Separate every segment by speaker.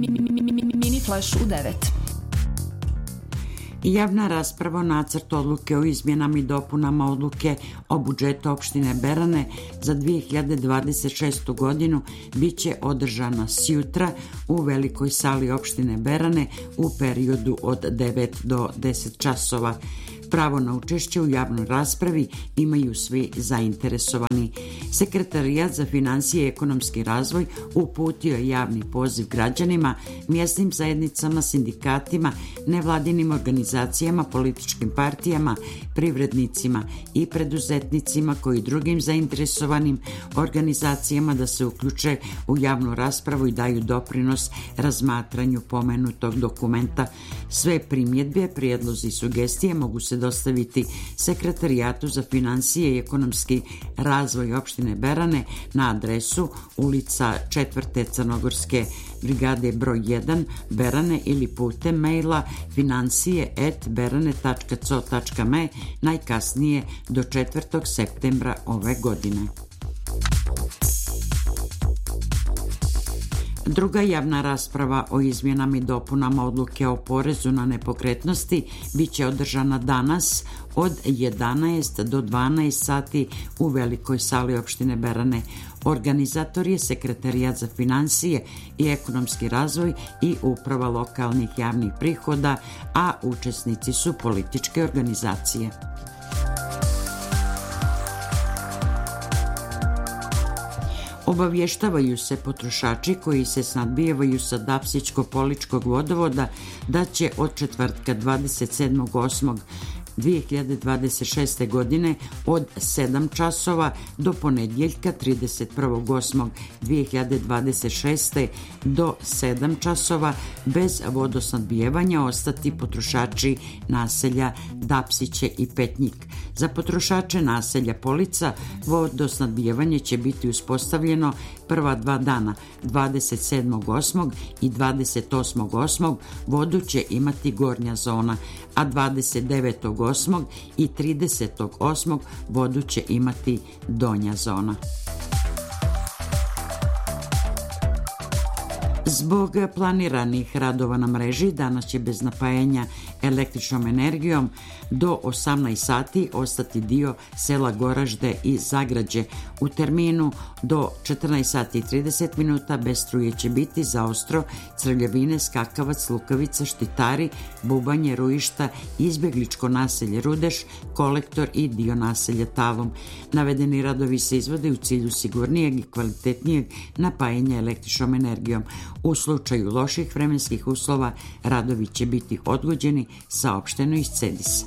Speaker 1: Mini Flash u 9.
Speaker 2: Javna rasprava o nacrtu odluke o izmjenama i dopunama odluke o budžetu opštine Berane za 2026. godinu biće održana sjutra u velikoj sali opštine Berane u periodu od 9 do 10 časova. Pravo na učešće u javnoj raspravi imaju svi zainteresovani. Sekretarijat za finansije i ekonomski razvoj uputio je javni poziv građanima, mjesnim zajednicama, sindikatima, nevladinim organizacijama, političkim partijama, privrednicima i preduzetnicima koji drugim zainteresovanim organizacijama da se uključe u javnu raspravu i daju doprinos razmatranju pomenutog dokumenta. Sve primjedbe, prijedlozi i sugestije mogu se dostaviti Sekretarijatu za finansije i ekonomski razvoj opštine Berane na adresu ulica 4. Crnogorske brigade broj 1 Berane ili putem maila finansije@berane.co.me najkasnije do 4. septembra ove godine. Druga javna rasprava o izmjenama i dopunama odluke o porezu na nepokretnosti biće održana danas od 11 do 12 sati u velikoj sali opštine Berane. Organizator je Sekretarijat za finansije i ekonomski razvoj i uprava lokalnih javnih prihoda, a učesnici su političke organizacije. Obavještavaju se potrošači koji se snabdijevaju sa Dapsičko-Poličkog vodovoda da će od četvrtka 27.8.2026. godine od 7 časova do ponedjeljka 31.8.2026. do 7 časova bez vodosnabdijevanja ostati potrošači naselja Dapsiće i Petnjik. Za potrošače naselja Polica vodosnabdijevanje će biti uspostavljeno prva 2 dana, 27.8. i 28.8. vodu će imati gornja zona, a 29.8. i 30.8. vodu će imati donja zona. Zbog planiranih radova na mreži danas će bez napajanja električnom energijom do 18 sati ostati dio sela Goražde i Zagrađe. U terminu do 14 sati i 30 minuta bez struje će biti Zaostro, Crljevine, Skakavac, Lukavica, Štitari, Bubanje, Rujišta, izbjegličko naselje Rudeš, Kolektor i dio naselja Talum. Navedeni radovi se izvode u cilju sigurnijeg i kvalitetnijeg napajanja električnom energijom. U slučaju loših vremenskih uslova radovi će biti odgođeni, saopšteno iz CEDIS.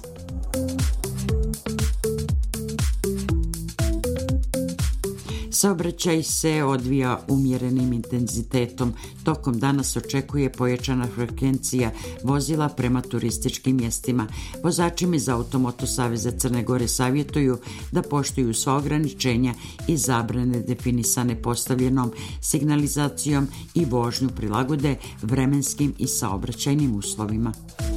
Speaker 2: Saobraćaj se odvija umjerenim intenzitetom. Tokom dana se očekuje pojačana frekvencija vozila prema turističkim mjestima. Vozačima iz Automoto saveza Crne Gore savjetuju da poštuju sva ograničenja i zabrane definisane postavljenom signalizacijom i vožnju prilagode vremenskim i saobraćajnim uslovima.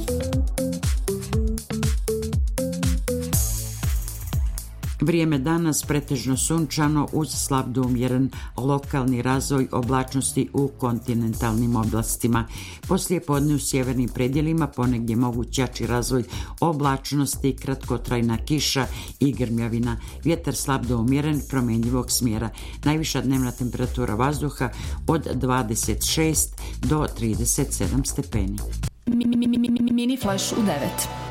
Speaker 2: Vrijeme danas pretežno sunčano uz slab do umjeren lokalni razvoj oblačnosti u kontinentalnim oblastima. Poslije podne u sjevernim predjelima ponegdje moguć jači razvoj oblačnosti, kratkotrajna kiša i grmljavina. Vjetar slab do umjeren promjenjivog smjera. Najviša dnevna temperatura vazduha od 26 do 37 stepeni.
Speaker 1: Mini Flash u 9.